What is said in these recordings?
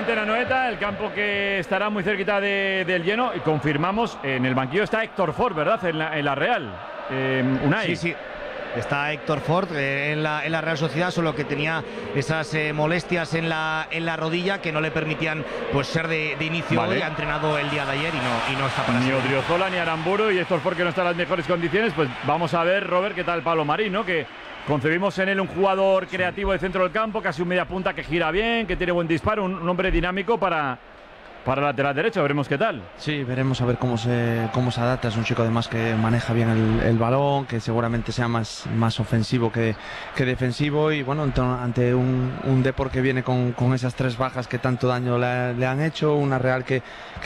efectivamente en Anoeta, el campo que estará muy cerquita del lleno. Y confirmamos, en el banquillo está Héctor Ford, ¿verdad? En la Real. Unai. Sí. Está Héctor Ford en la Real Sociedad, solo que tenía esas molestias en la rodilla que no le permitían pues ser de inicio. Vale. Hoy ha entrenado el día de ayer y no está para Ni Odriozola ni Aramburu, y Héctor Ford que no está en las mejores condiciones. Pues vamos a ver, Robert, qué tal Pablo Marín, ¿no? Que concebimos en él un jugador creativo de centro del campo, casi un media punta que gira bien, que tiene buen disparo, un hombre dinámico para lateral derecho. Veremos qué tal. Sí, veremos a ver cómo se adapta. Es un chico además que maneja bien el balón, que seguramente sea más ofensivo que defensivo. Y bueno, ante un Depor que viene con esas 3 bajas que tanto daño le han hecho, una Real que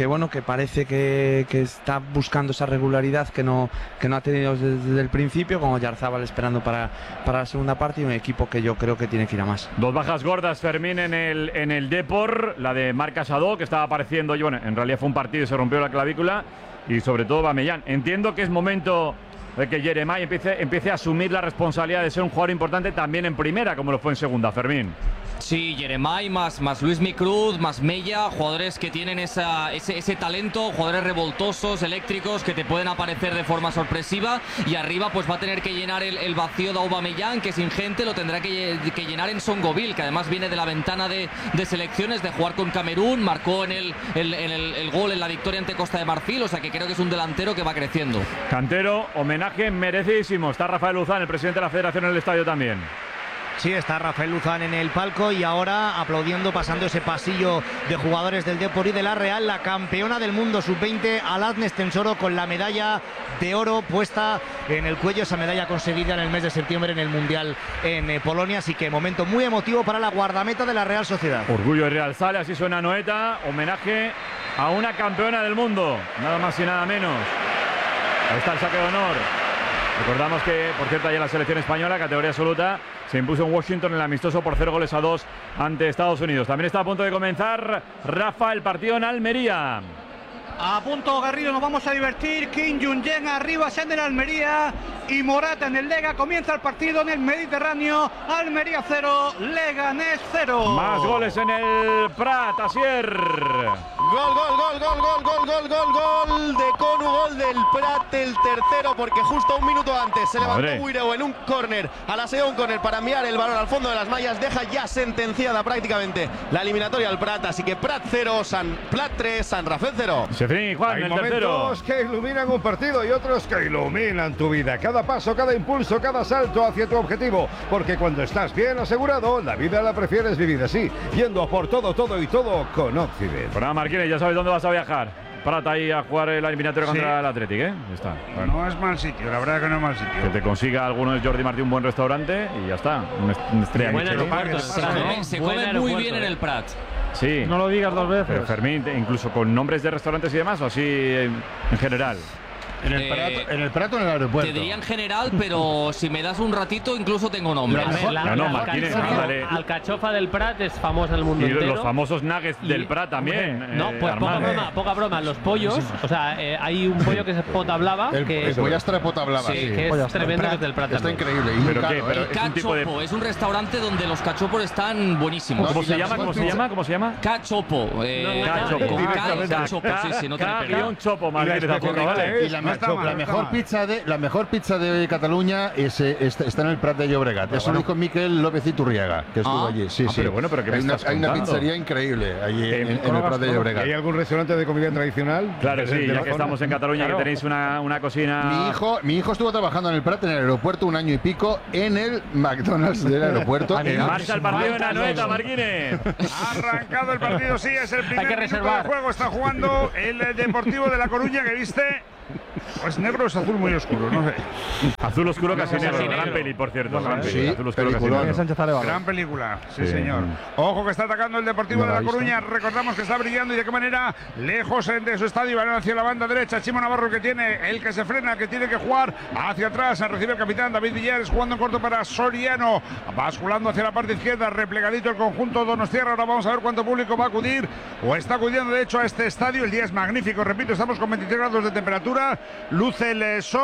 parece que está buscando esa regularidad que no ha tenido desde el principio, con Oyarzábal esperando para la segunda parte, y un equipo que yo creo que tiene que ir a más. 2 bajas gordas, Fermín, en el Depor, la de Marc Casado, que estaba apareciendo, y bueno, en realidad fue un partido y se rompió la clavícula, y sobre todo Bamellán. Entiendo que es momento de que Jeremai empiece a asumir la responsabilidad de ser un jugador importante también en primera, como lo fue en segunda, Fermín. Sí, Jeremai más Luis Micruz, más Mella, jugadores que tienen ese talento, jugadores revoltosos, eléctricos, que te pueden aparecer de forma sorpresiva, y arriba pues va a tener que llenar el vacío de Aubameyang, que es ingente, lo tendrá que llenar en Songoville, que además viene de la ventana de selecciones, de jugar con Camerún, marcó en el gol en la victoria ante Costa de Marfil, o sea que creo que es un delantero que va creciendo. Cantero, homenaje merecidísimo. Está Rafael Luzán, el presidente de la Federación, en el estadio también. Sí, está Rafael Luzán en el palco, y ahora aplaudiendo, pasando ese pasillo de jugadores del Depor y de la Real, la campeona del mundo sub-20, Aladne Stensoro, con la medalla de oro puesta en el cuello, esa medalla conseguida en el mes de septiembre en el Mundial en Polonia. Así que momento muy emotivo para la guardameta de la Real Sociedad. Orgullo de Real sale, así suena Anoeta, homenaje a una campeona del mundo, nada más y nada menos. Ahí está el saque de honor. Recordamos que, por cierto, ayer la selección española, categoría absoluta, se impuso en Washington en el amistoso por 0-2 ante Estados Unidos. También está a punto de comenzar, Rafa, el partido en Almería. A punto, Garrido, nos vamos a divertir. Kim Jong-un arriba, se en el Almería, y Morata en el Lega. Comienza el partido en el Mediterráneo. Almería 0, Leganés 0. Más goles en el Prat, Asier. Gol de Conu, gol del Prat, el tercero, porque justo un minuto antes se levantó Buireu en un córner, a la SEO un córner para enviar el balón al fondo de las mallas. Deja ya sentenciada prácticamente la eliminatoria al Prat, así que Prat 0, Prat 3, San Rafael 0. Juan, hay el momentos que iluminan un partido y otros que iluminan tu vida. Cada paso, cada impulso, cada salto hacia tu objetivo. Porque cuando estás bien asegurado, la vida la prefieres vivir así, yendo por todo y todo con Occident. Bueno, Marquines, ya sabes dónde vas a viajar. Párate ahí a jugar la eliminatoria contra el Athletic, ¿eh? Ya está. Bueno. No es mal sitio, la verdad que no es mal sitio. Que te consiga alguno de Jordi Martí un buen restaurante y ya está. Una estrella Michelin. Se come muy bien en el Prat. Sí. No lo digas 2 veces. Pero Fermín, incluso con nombres de restaurantes y demás, o así en general. ¿En el Prat o en el aeropuerto? Te diría en general, pero si me das un ratito, incluso tengo nombre. Alcachofa del Prat es famosa en el mundo entero. Y los famosos nuggets del Prat también. No, pues poca broma. Los pollos, o sea, hay un pollo que es potablava. El pollastre potablava, sí. Que es tremendo, que es del Prat. Está increíble. ¿Pero qué? El Cachopo es un restaurante donde los cachopos están buenísimos. ¿Cómo se llama? Cachopo. Cachopo. Sí, no tiene pérdida. Chopo, Marquines. La mejor pizza de Cataluña está en el Prat de Llobregat. Eso lo dijo Miquel López Iturriaga, que estuvo allí. Sí. Pero bueno, pero hay una pizzería increíble allí en el Prat de Llobregat. ¿Hay algún restaurante de comida tradicional? Claro, sí, ya que estamos en Cataluña, que tenéis una cocina. Mi hijo estuvo trabajando en el Prat, en el aeropuerto, 1 año y pico, en el McDonald's del aeropuerto. Marcha el partido en Anoeta, Marquines. Ha arrancado el partido, sí, es el primer minuto del juego. Está jugando el Deportivo de La Coruña, que viste. Pues negro es azul muy oscuro, no sé. Azul oscuro casi negro. Gran peli, por cierto. Gran peli. Sí, azul oscuro casi negro. Gran película, sí, señor. Ojo que está atacando el Deportivo de La Coruña. Recordamos que está brillando y de qué manera. Lejos de su estadio, van hacia la banda derecha. Chimo Navarro, que tiene el que se frena, que tiene que jugar hacia atrás. Recibe el capitán David Villares, jugando en corto para Soriano. Basculando hacia la parte izquierda, replegadito el conjunto donostiarra. Ahora vamos a ver cuánto público va a acudir, o está acudiendo de hecho a este estadio. El día es magnífico, repito, estamos con 23 grados de temperatura. Luce el sol,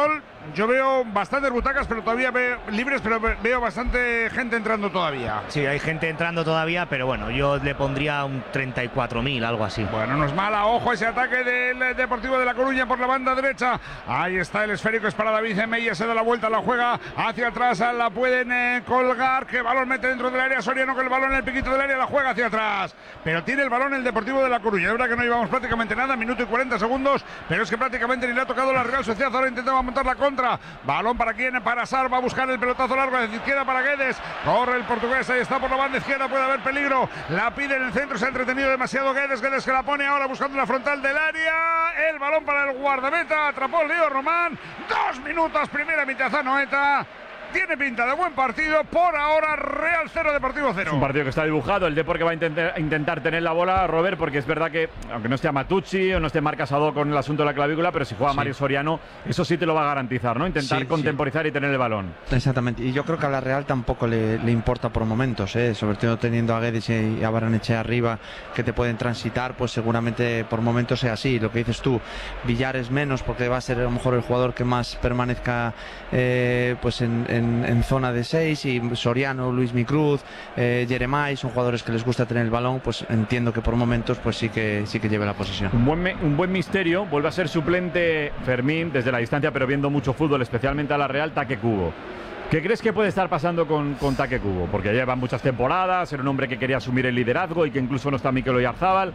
yo veo bastantes butacas, pero todavía libres, pero veo bastante gente entrando todavía. Sí, hay gente entrando todavía, pero bueno, yo le pondría un 34.000, algo así. Bueno, no es mala. Ojo ese ataque del Deportivo de La Coruña por la banda derecha. Ahí está el esférico, es para David Mella, se da la vuelta, la juega hacia atrás, la pueden colgar, que balón mete dentro del área, Soriano con el balón en el piquito del área, la juega hacia atrás, pero tiene el balón el Deportivo de La Coruña. Es verdad que no llevamos prácticamente nada, minuto y 40 segundos, pero es que prácticamente ni le ha tocado la Real Sociedad. Ahora intentaba montar la contra, balón para quién, para Sar, va a buscar el pelotazo largo de izquierda para Guedes, corre el portugués, ahí está por la banda izquierda, puede haber peligro, la pide en el centro, se ha entretenido demasiado Guedes que la pone ahora buscando la frontal del área, el balón para el guardameta, atrapó el Leo Román, 2 minutos, primera mitad a Noeta. Tiene pinta de buen partido, por ahora Real 0, Deportivo 0. Es un partido que está dibujado, el Depor que va a intentar tener la bola, Robert, porque es verdad que, aunque no esté Matucci o no esté Marc Casado con el asunto de la clavícula, pero si juega Mario Soriano, eso sí te lo va a garantizar, ¿no? Intentar contemporizar y tener el balón. Exactamente, y yo creo que a la Real tampoco le importa por momentos, sobre todo teniendo a Guedes y a Barrenechea arriba, que te pueden transitar, pues seguramente por momentos sea así. Lo que dices tú, Villares menos, porque va a ser a lo mejor el jugador que más permanezca pues en zona de 6, y Soriano, Luismi Cruz, Jeremai son jugadores que les gusta tener el balón, pues entiendo que por momentos pues sí que lleve la posesión. Un buen misterio, vuelve a ser suplente Fermín desde la distancia, pero viendo mucho fútbol, especialmente a la Real, Taque Kubo. ¿Qué crees que puede estar pasando con Taque Kubo? Porque lleva muchas temporadas, era un hombre que quería asumir el liderazgo y que incluso no está Mikel Oyarzabal.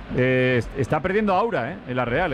Está perdiendo aura en la Real,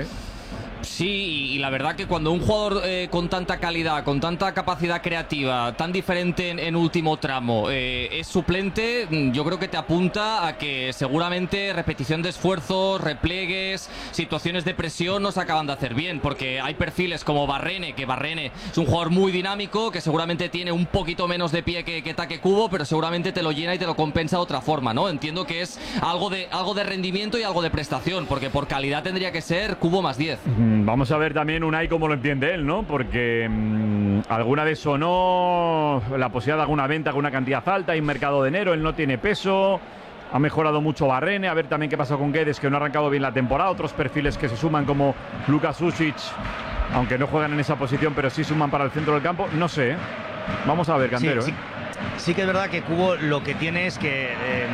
Sí, y la verdad que cuando un jugador con tanta calidad, con tanta capacidad creativa, tan diferente en último tramo, es suplente, yo creo que te apunta a que seguramente repetición de esfuerzos, repliegues, situaciones de presión no se acaban de hacer bien, porque hay perfiles como Barrene, que Barrene es un jugador muy dinámico, que seguramente tiene un poquito menos de pie que Taque Kubo, pero seguramente te lo llena y te lo compensa de otra forma, ¿no? Entiendo que es algo de rendimiento y algo de prestación, porque por calidad tendría que ser Kubo más 10. Vamos a ver también Unai cómo lo entiende él, ¿no? Porque alguna vez sonó la posibilidad de alguna venta con una cantidad alta, hay mercado de enero, él no tiene peso, ha mejorado mucho Barrene, a ver también qué pasa con Guedes, que no ha arrancado bien la temporada, otros perfiles que se suman como Luka Sušić, aunque no juegan en esa posición, pero sí suman para el centro del campo, no sé, vamos a ver, Cantero. Sí que es verdad que Kubo lo que tiene es que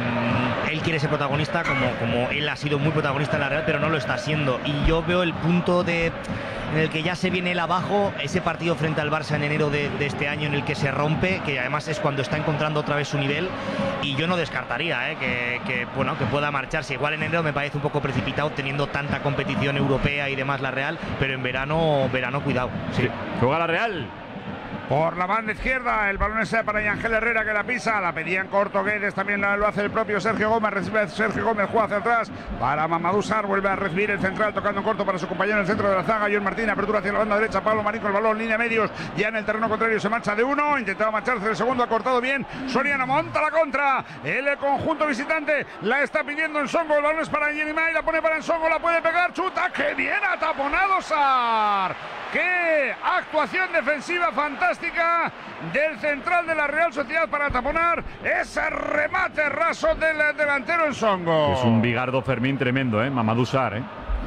él quiere ser protagonista, como él ha sido muy protagonista en la Real, pero no lo está siendo. Y yo veo el punto en el que ya se viene él abajo, ese partido frente al Barça en enero de este año en el que se rompe, que además es cuando está encontrando otra vez su nivel, y yo no descartaría que pueda marcharse. Igual en enero me parece un poco precipitado teniendo tanta competición europea y demás la Real, pero en verano cuidado. Sí. Juega la Real. Por la banda izquierda, el balón es para Ángel Herrera, que la pisa, la pedían corto Guedes, también lo hace el propio Sergio Gómez, recibe Sergio Gómez, juega hacia atrás para Mamadou Sarr, vuelve a recibir el central, tocando en corto para su compañero en el centro de la zaga, Joan Martín, apertura hacia la banda derecha, Pablo Marín con el balón, línea medios, ya en el terreno contrario se marcha de uno, intentaba marcharse del segundo, ha cortado bien, Soriano monta la contra, el conjunto visitante la está pidiendo Nsongo, el balón es para Jeremai, la pone para Nsongo, la puede pegar, chuta, que bien ha taponado Sarr. ¡Qué actuación defensiva fantástica del central de la Real Sociedad para taponar ese remate raso del delantero Nsongo! Es un Bigardo Fermín tremendo, Mamadou Sarr,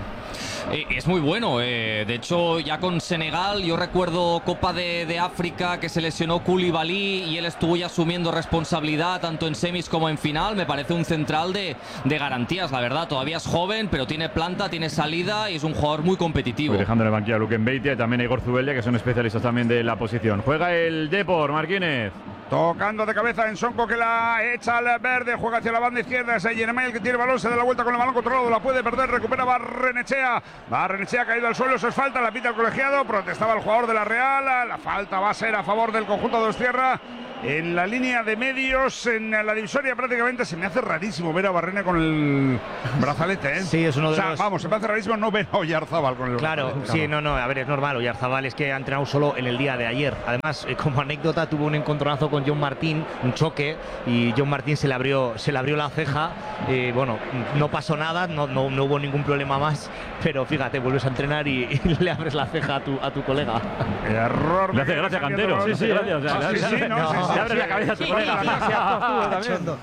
Es muy bueno, de hecho ya con Senegal yo recuerdo Copa de África que se lesionó Koulibaly y él estuvo ya asumiendo responsabilidad tanto en semis como en final. Me parece un central de garantías, la verdad, todavía es joven pero tiene planta, tiene salida y es un jugador muy competitivo. Estoy dejando en el banquillo a Luquen Beitia y también a Igor Zubeldia, que son especialistas también de la posición. Juega el Depor, Marquínez. Tocando de cabeza Nsongo, que la echa al verde, juega hacia la banda izquierda, es Jeremai el que tiene el balón, se da la vuelta con el balón controlado, la puede perder, recupera Barrenechea ha caído al suelo, eso es falta, la pita el colegiado, protestaba el jugador de la Real, la falta va a ser a favor del conjunto de Dostierra. En la línea de medios, en la divisoria prácticamente se me hace rarísimo ver a Barrene con el brazalete, Sí, es uno de los... Vamos, se me hace rarísimo no ver a Oyarzabal con el brazalete. Claro, sí, no, a ver, es normal, Oyarzabal es que ha entrenado solo en el día de ayer. Además, como anécdota, tuvo un encontronazo con Joan Martín, un choque, y Joan Martín se le abrió la ceja, bueno, no pasó nada, no hubo ningún problema más, pero fíjate, vuelves a entrenar y le abres la ceja a tu colega. Error. Le hace gracia, Cantero. Sí, gracias. Le abres la cabeza a tu colega.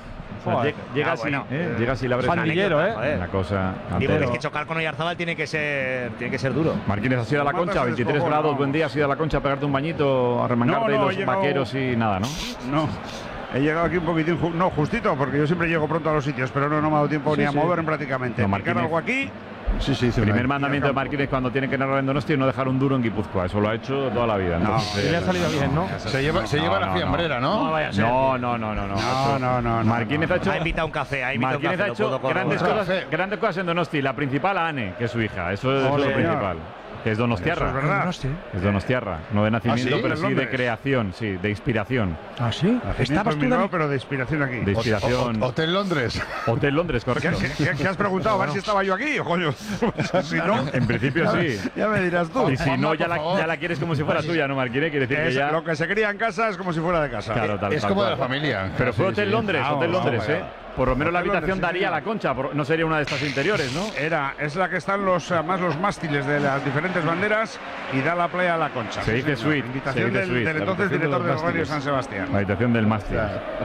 Llega así, llega así la brecha. Pandillero, Una cosa. Digo, es que chocar con Oyarzábal tiene que ser duro. Marquínez, ¿has ido a la concha? 23 grados, buen día. ¿Has ido a la concha a pegarte un bañito, a remangarte los vaqueros y nada, no? No. He llegado aquí un poquitín, justito, porque yo siempre llego pronto a los sitios, pero no me ha dado tiempo ni a moverme prácticamente. ¿Marcar algo aquí? Sí. El primer mandamiento de Marquínez cuando tiene que narrar en Donosti es no dejar un duro en Guipúzcoa. Eso lo ha hecho toda la vida. Y le ha salido bien, ¿no? Se lleva la fiambrera, ¿no? No vaya a ser. No. Marquínez ha invitado un café. Marquínez ha hecho grandes cosas en Donosti. La principal a Ane, que es su hija. Eso es lo principal. Que es Donostiarra. Eso es verdad. Es Donostiarra. No de nacimiento, pero sí de creación, de inspiración. ¿Ah, sí? Estabas tú, pero de inspiración aquí. De inspiración. Hotel Londres. Hotel Londres, correcto. ¿Qué has preguntado? A ver si estaba yo aquí, coño. Si no, en principio sí. Ya me dirás tú. Y si no, ya la quieres como si fuera tuya, ¿no, Marquínez? Quiere decir que ya... Lo que se cría en casa es como si fuera de casa. Claro, es como de la familia. Pero fue Hotel Londres, Por lo menos la habitación daría a la concha, no sería una de estas interiores, ¿no? Es la que están los mástiles de las diferentes banderas y da la playa a la concha. Se dice suite. Invitación del entonces director de Radio San Sebastián. La habitación del mástil.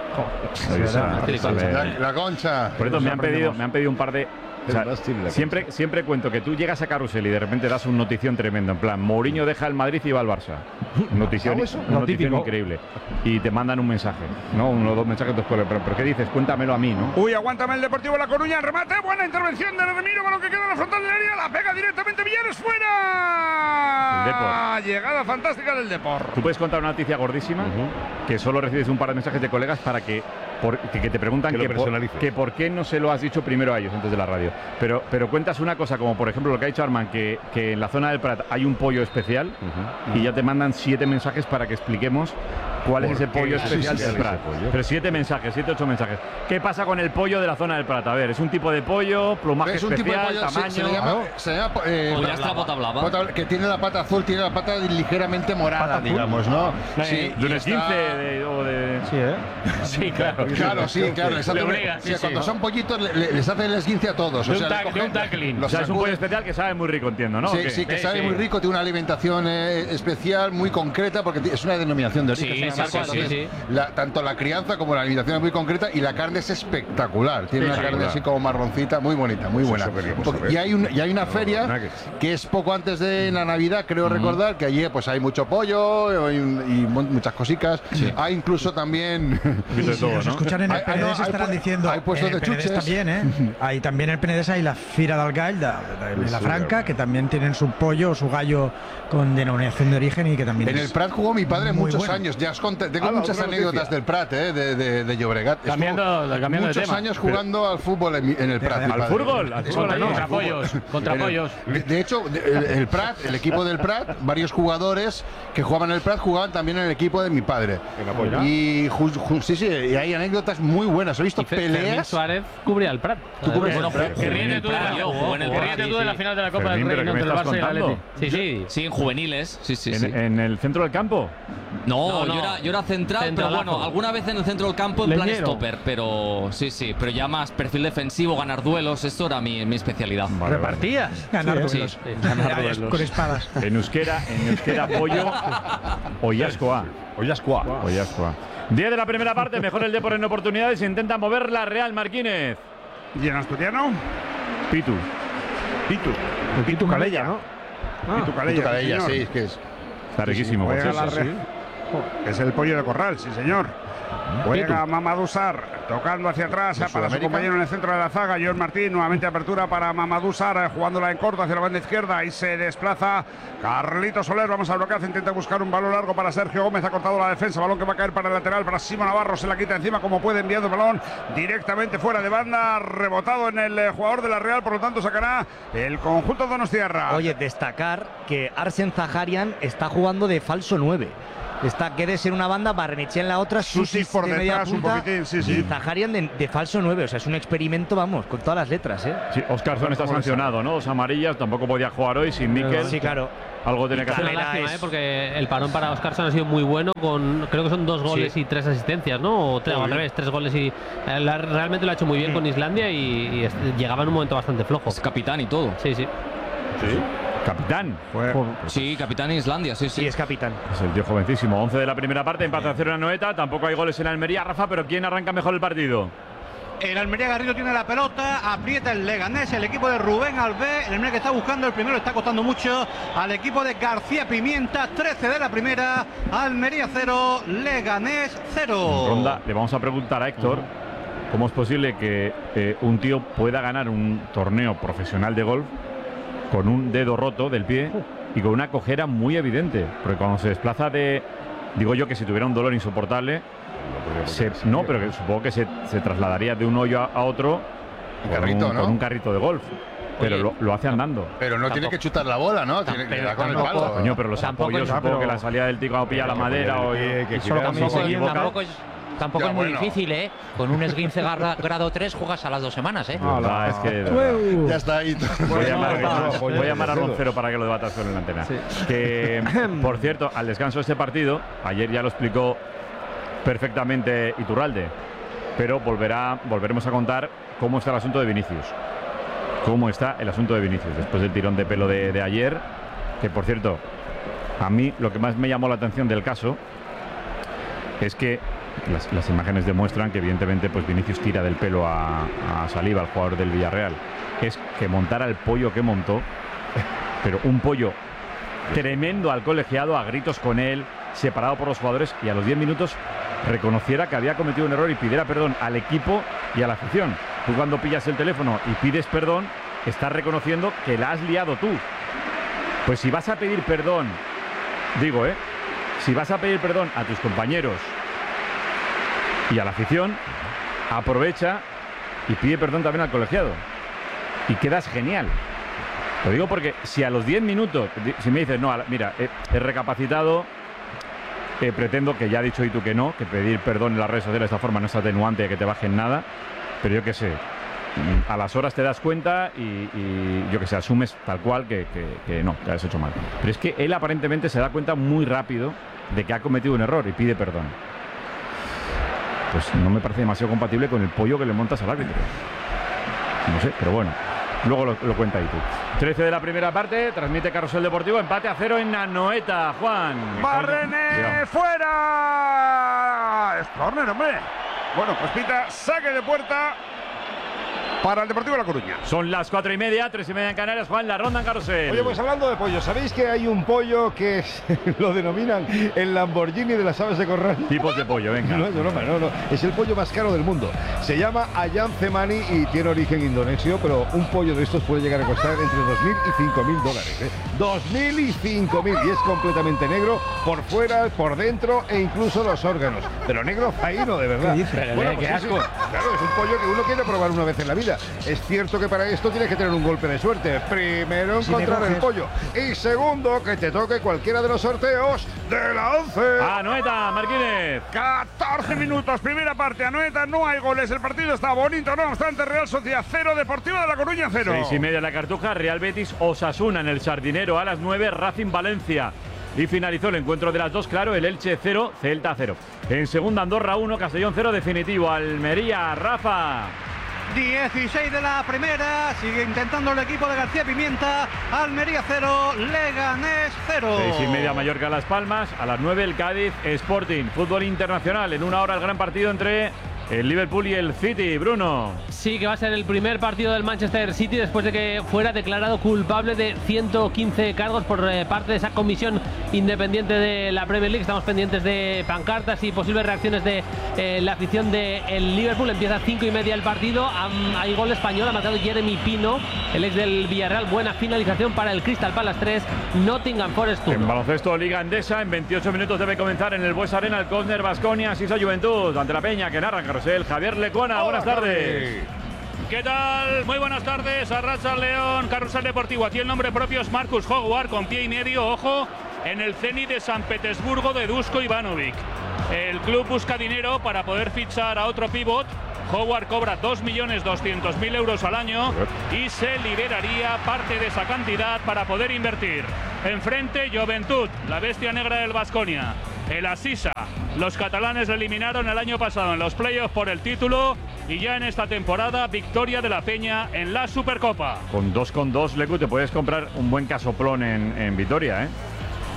La concha. Por eso me han pedido un par de... O sea, siempre cuento que tú llegas a Carrusel y de repente das un notición tremendo. En plan, Mourinho deja el Madrid y va al Barça. Notición increíble. Y te mandan un mensaje, ¿no? Uno o dos mensajes después. ¿Pero qué dices? Cuéntamelo a mí, ¿no? Uy, aguántame el Deportivo La Coruña. Remate. Buena intervención de Remiro con lo que queda en la frontal del área. La pega directamente Villares fuera. Llegada fantástica del Depor. Tú puedes contar una noticia gordísima que solo recibes un par de mensajes de colegas para que te preguntan que por qué no se lo has dicho primero a ellos antes de la radio. Pero cuentas una cosa, como por ejemplo lo que ha dicho Armand, que en la zona del Prat hay un pollo especial y ya te mandan 7 mensajes para que expliquemos cuál es ese pollo especial del Prat. Pero 7 mensajes, 7, 8 mensajes. ¿Qué pasa con el pollo de la zona del Prat? A ver, es un tipo de pollo, plumaje especial, tamaño. Se llama que tiene la pata azul, tiene la pata ligeramente morada, digamos, ¿no? Sí, de un esguince o de... Sí, claro. Claro. Cuando son pollitos les hacen el esguince a todos. Un tackling. O sea, es un pollo especial que sabe muy rico, entiendo, ¿no? Sí, que sabe muy rico, tiene una alimentación especial, muy concreta, porque es una denominación de origen. Tanto la crianza como la alimentación es muy concreta y la carne es espectacular. Tiene una carne así como marroncita, muy bonita, muy buena. Y hay una feria que es poco antes de la Navidad, creo recordar, que allí pues hay mucho pollo y muchas cositas. Hay incluso también... escuchan en el Penedès estarán diciendo hay puestos de chuches también, hay también el Penedès hay la Fira del Gall de la Franca, que también tienen su pollo o su gallo con denominación de origen y que también en el Prat jugó mi padre muchos años. Ya os conté, tengo muchas anécdotas del Prat, de Llobregat. Cambiando muchos años jugando al fútbol en el Prat. ¿Al fútbol? Contra pollos. De hecho, el Prat, el equipo del Prat, varios jugadores que jugaban en el Prat jugaban también en el equipo de mi padre. Y y hay anécdotas muy buenas. He visto peleas. Fermín Suárez cubría el Prat. ¿Tú cubres el Prat? Que ríete tú de la final de la Copa del Rey entre el Barça y el Atleti. Sí, en juveniles. Sí. ¿En el centro del campo? No. Yo era central, pero bueno, alguna vez en el centro del campo en plan stopper, pero pero ya más perfil defensivo, ganar duelos, esto era mi especialidad. ¿Repartías? Ganar duelos. Con espadas. En euskera pollo Oyascoa. 10 de la primera parte, mejor el Depor en oportunidades, intenta mover la Real Marquínez. ¿Y en asturiano? Pitu Calella, ¿no? Pitu Calella, sí, es que es. Está riquísimo. Es el pollo de corral, sí señor. Juega Mamadou Sarr, tocando hacia atrás para su compañero en el centro de la zaga, Joan Martín, nuevamente apertura para Mamadou Sarr, jugándola en corto hacia la banda izquierda, y se desplaza Carlito Soler, vamos al bloqueo, intenta buscar un balón largo para Sergio Gómez, ha cortado la defensa, balón que va a caer para el lateral, para Simo Navarro, se la quita encima como puede, enviando el balón directamente fuera de banda, rebotado en el jugador de la Real, por lo tanto sacará el conjunto donostiarra. Oye, destacar que Arsen Zaharian está jugando de falso 9. Está Guedes en una banda, Barrenechea en la otra, Susis por de detrás punta, un poquitín, y Zaharian de falso 9, o sea, es un experimento, vamos, con todas las letras, Sí, Óscarzón está sancionado, ¿no? 2 amarillas, tampoco podía jugar hoy sin Mikel. Sí, claro. Algo tiene que hacer. Es una lástima, porque el parón para Óscarzón ha sido muy bueno, creo que son 2 goles y 3 asistencias, ¿no? O 3, al revés, 3 goles y... realmente lo ha hecho muy bien con Islandia y llegaba en un momento bastante flojo. Es capitán y todo. Sí. Capitán. Sí, capitán en Islandia, sí. Sí, es capitán. Es el tío jovencísimo. 11 de la primera parte, empate a 0 en Anoeta. Tampoco hay goles en Almería, Rafa, pero ¿quién arranca mejor el partido? El Almería Garrido tiene la pelota, aprieta el Leganés, el equipo de Rubén Albé. El Almería que está buscando el primero, está costando mucho al equipo de García Pimienta. 13 de la primera, Almería 0, Leganés 0. Ronda, le vamos a preguntar a Héctor cómo es posible que un tío pueda ganar un torneo profesional de golf con un dedo roto del pie y con una cojera muy evidente. Porque cuando se desplaza digo yo que si tuviera un dolor insoportable, pero que supongo que se trasladaría de un hoyo a otro con un carrito de golf. Pero lo hace andando. Pero no tiene que chutar la bola, ¿no? Tiene que dar con el palo. Coño, pero los apoyos, supongo que la salida del tío cuando pilla la madera Tampoco es muy difícil, ¿eh? Con un esguince grado 3 juegas a las 2 semanas, ¿eh? Es que, ya está ahí. Voy a llamar a Roncero para que lo debata sobre la antena. Sí. Que, por cierto, al descanso de este partido, ayer ya lo explicó perfectamente Iturralde, pero volveremos a contar cómo está el asunto de Vinicius. Cómo está el asunto de Vinicius después del tirón de pelo de ayer, que por cierto, a mí lo que más me llamó la atención del caso es que las imágenes demuestran que evidentemente pues Vinicius tira del pelo a Saliba, al jugador del Villarreal. Es que montara el pollo que montó, pero un pollo tremendo al colegiado, a gritos con él, separado por los jugadores, y a los 10 minutos reconociera que había cometido un error y pidiera perdón al equipo y a la afición. Tú cuando pillas el teléfono y pides perdón, estás reconociendo que la has liado tú. Pues si vas a pedir perdón, si vas a pedir perdón a tus compañeros y a la afición, aprovecha y pide perdón también al colegiado. Y quedas genial. Lo digo porque si a los 10 minutos, si me dices, no, mira, he recapacitado, pretendo, que ya ha dicho y tú que no, que pedir perdón en las redes sociales de esta forma no es atenuante de que te bajen nada, pero yo qué sé, a las horas te das cuenta y yo que sé, asumes tal cual que no, que has hecho mal. Pero es que él aparentemente se da cuenta muy rápido de que ha cometido un error y pide perdón. Pues no me parece demasiado compatible con el pollo que le montas al árbitro. No sé, pero bueno, luego lo cuenta ahí tú. 13 de la primera parte, transmite Carrusel Deportivo, empate a 0 en Anoeta, Juan. ¡Barrene fuera! Es córner, hombre. Bueno, pues pita saque de puerta para el Deportivo de La Coruña. Son las 4:30, 3:30 en Canarias. Juan, la ronda en Carrusel. Oye, pues hablando de pollo, ¿sabéis que hay un pollo que lo denominan el Lamborghini de las aves de corral? Tipos de pollo, venga. No, es el pollo más caro del mundo. Se llama Ayam Cemani y tiene origen indonesio, pero un pollo de estos puede llegar a costar entre $2.000 y $5.000. $2.000 y $5.000, y es completamente negro por fuera, por dentro e incluso los órganos. Pero negro faíno, de verdad. Bueno, pues qué asco. Claro, es un pollo que uno quiere probar una vez en la vida. Es cierto que para esto tienes que tener un golpe de suerte. Primero encontrar el pollo y segundo que te toque cualquiera de los sorteos de la 11. Anoeta, Martínez. 14 minutos, primera parte. Anoeta, no hay goles. El partido está bonito, no obstante. Real Sociedad 0, Deportivo de La Coruña 0. 6:30 en la Cartuja, Real Betis Osasuna en el Sardinero. A las 9, Racing Valencia. Y finalizó el encuentro de las dos, claro, el Elche 0, Celta 0. En segunda, Andorra 1, Castellón 0, definitivo. Almería, Rafa. 16 de la primera, sigue intentando el equipo de García Pimienta. Almería 0, Leganés 0. 6:30 Mallorca Las Palmas, a las 9 el Cádiz Sporting. Fútbol internacional, en una hora el gran partido entre el Liverpool y el City. Bruno. Sí, que va a ser el primer partido del Manchester City después de que fuera declarado culpable de 115 cargos por parte de esa comisión independiente de la Premier League. Estamos pendientes de pancartas y posibles reacciones de la afición del Liverpool. Empieza a 5:30 el partido. Hay gol español, ha marcado Jeremy Pino, el ex del Villarreal. Buena finalización para el Crystal Palace 3, Nottingham Forest 1. En baloncesto, Liga Endesa, en 28 minutos debe comenzar en el Bues Arena el Cosner Baskonia, Sisa Juventud, ante la Peña, que narra Carrusel, Javier Lecuona. Buenas tardes. ¿Qué tal? Muy buenas tardes. Arracha León, Carrusel Deportivo. Aquí el nombre propio es Marcus Howard, con pie y medio, ojo, en el Zenit de San Petersburgo de Dusko Ivanovic. El club busca dinero para poder fichar a otro pívot. Howard cobra 2.200.000 euros al año y se liberaría parte de esa cantidad para poder invertir. Enfrente, Juventud, la bestia negra del Baskonia. El Asisa. Los catalanes le eliminaron el año pasado en los playoffs por el título y ya en esta temporada victoria de la Peña en la Supercopa. Con 2,2, Lecu, te puedes comprar un buen casoplón en Vitoria, ¿eh?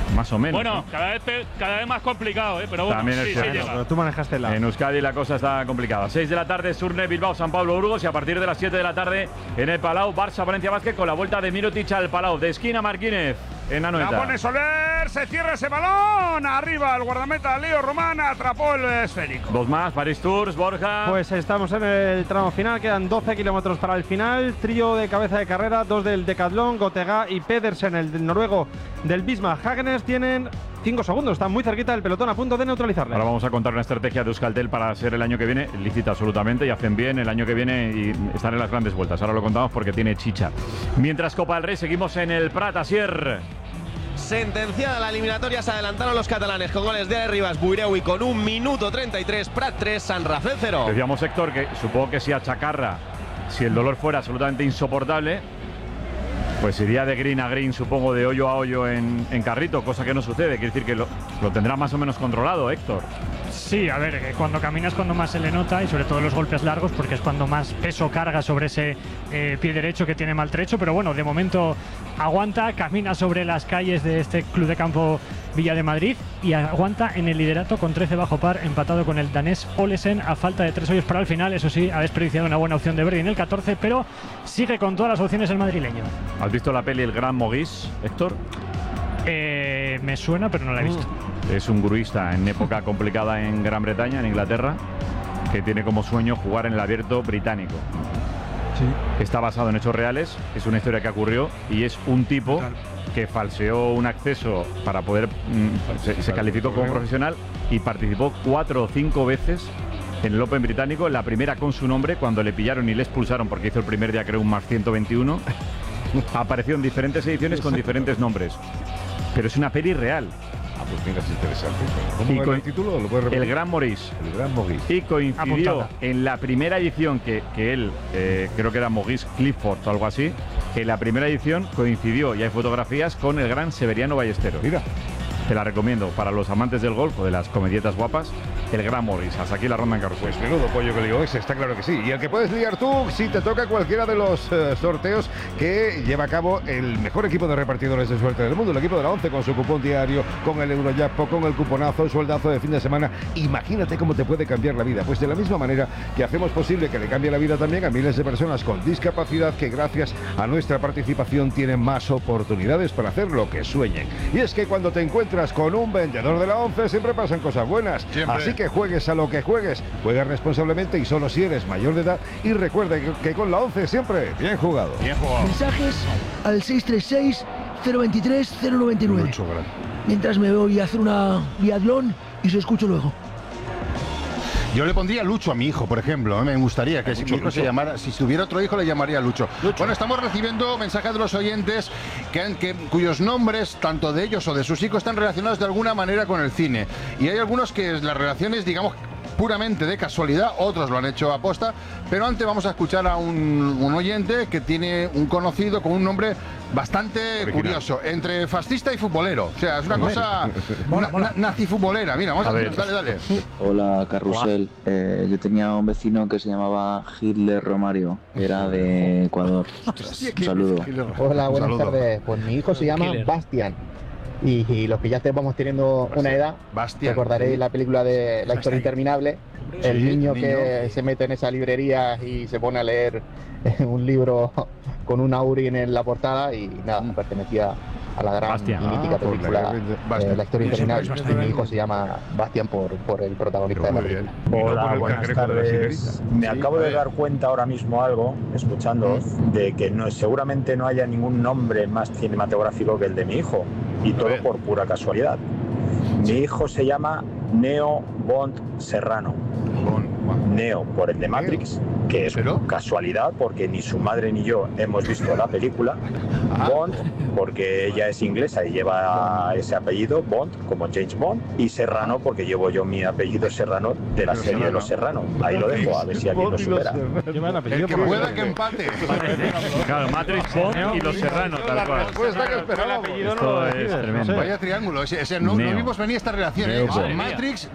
Más o menos. Bueno, cada vez más complicado, pero bueno, también sí, cierto. llega. Pero tú manejaste la. En Euskadi la cosa está complicada. 6 de la tarde, Surne, Bilbao, San Pablo, Burgos. Y a partir de las 7 de la tarde en el Palau, Barça, Valencia Basket, con la vuelta de Mirotic al Palau. De esquina, Marquínez en Anoeta. La pone Soler, se cierra ese balón. Arriba el guardameta Leo Román atrapó el esférico. Dos más, Paris Tours, Borja. Pues estamos en el tramo final, quedan 12 kilómetros para el final. Trío de cabeza de carrera, 2 del Decathlon, Gotega y Pedersen, el noruego del Bismarck Hagenes, tienen 5 segundos, están muy cerquita del pelotón, a punto de neutralizarle. Ahora vamos a contar una estrategia de Euskaltel para ser el año que viene, lícita absolutamente, y hacen bien el año que viene y están en las grandes vueltas. Ahora lo contamos porque tiene chicha. Mientras Copa del Rey, seguimos en el Prat, Asier. Sentenciada la eliminatoria, se adelantaron los catalanes con goles de Ale Ribas, Buireu y con 1 minuto 33, Prat 3, San Rafael 0. Decíamos, Héctor, que supongo que si a Chacarra, si el dolor fuera absolutamente insoportable, pues iría de green a green, supongo, de hoyo a hoyo en carrito, cosa que no sucede. Quiere decir que lo tendrá más o menos controlado, Héctor. Sí, a ver, cuando caminas cuando más se le nota, y sobre todo los golpes largos, porque es cuando más peso carga sobre ese pie derecho que tiene maltrecho, pero bueno, de momento aguanta, camina sobre las calles de este Club de Campo Villa de Madrid y aguanta en el liderato con 13 bajo par, empatado con el danés Olesen a falta de 3 hoyos para el final. Eso sí, ha desperdiciado una buena opción de birdie en el 14, pero sigue con todas las opciones el madrileño. ¿Has visto la peli El Gran Mogis, Héctor? Me suena, pero no la he visto. Es un gruista en época complicada en Gran Bretaña, en Inglaterra, que tiene como sueño jugar en el Abierto británico. Sí. Está basado en hechos reales, es una historia que ocurrió y es un tipo que falseó un acceso para poder... se calificó como profesional y participó 4 o 5 veces en el Open británico, la primera con su nombre, cuando le pillaron y le expulsaron porque hizo el primer día, creo, un más 121. Apareció en diferentes ediciones con diferentes nombres. Pero es una peli real. Ah, pues mira, es interesante. ¿Cómo era el título? ¿Lo puedes repetir? El Gran Maurice. El Gran Maurice. Y coincidió en la primera edición que él, creo que era Maurice Clifford o algo así, en la primera edición coincidió, y hay fotografías, con el gran Severiano Ballesteros. Mira. Te la recomiendo para los amantes del golf o de las comedietas guapas. El Gran Maurice. Hasta aquí la ronda en carrusel. Pues menudo pollo que lió ese, está claro que sí. Y el que puedes liar tú si te toca cualquiera de los sorteos que lleva a cabo el mejor equipo de repartidores de suerte del mundo, el equipo de la 11, con su cupón diario, con el Eurojackpot, con el cuponazo, el sueldazo de fin de semana. Imagínate cómo te puede cambiar la vida. Pues de la misma manera que hacemos posible que le cambie la vida también a miles de personas con discapacidad que gracias a nuestra participación tienen más oportunidades para hacer lo que sueñen. Y es que cuando te encuentras con un vendedor de la 11 siempre pasan cosas buenas. Siempre. Así que juegues a lo que juegues, juega responsablemente y solo si eres mayor de edad, y recuerda que con la 11 siempre bien jugado. Bien jugado. Mensajes al 636-023-099. Mientras me voy a hacer una biatlón y se escucho luego. Yo le pondría Lucho a mi hijo, por ejemplo. Me gustaría que si mi hijo se llamara, si tuviera otro hijo, le llamaría Lucho. Bueno, estamos recibiendo mensajes de los oyentes cuyos nombres, tanto de ellos o de sus hijos, están relacionados de alguna manera con el cine. Y hay algunos que las relaciones, digamos, puramente de casualidad, otros lo han hecho a posta, pero antes vamos a escuchar a un oyente que tiene un conocido con un nombre bastante curioso, entre fascista y futbolero. O sea, es una cosa nazifutbolera. Mira, vamos a ver, dale. Hola, Carrusel. Yo tenía un vecino que se llamaba Hitler Romario, era de Ecuador. Un saludo. Hola, buenas tardes. Pues mi hijo se llama Bastian. Y los que ya vamos teniendo una edad, recordaréis la película de La historia interminable, el niño que se mete en esa librería y se pone a leer un libro con un Aurin en la portada, y nada, pertenecía a la gran y mítica película La historia interminable. Y mi hijo se llama Bastian por el protagonista de la película. Hola, buenas tardes. Me acabo de dar cuenta ahora mismo algo, escuchándoos, de que seguramente no haya ningún nombre más cinematográfico que el de mi hijo, y todo por pura casualidad. Mi hijo se llama Neo Bond Serrano. Neo por el de Matrix, que es casualidad porque ni su madre ni yo hemos visto la película. Bond porque ella es inglesa y lleva ese apellido, Bond, como James Bond. Y Serrano porque llevo yo mi apellido Serrano de la serie de Los Serrano. Ahí lo dejo, a ver si alguien lo supera. El que pueda que empate. Claro, Matrix, Bond y Los Serrano, tal cual. Esto es tremendo. Vaya triángulo. No vimos venir esta relación. Matrix,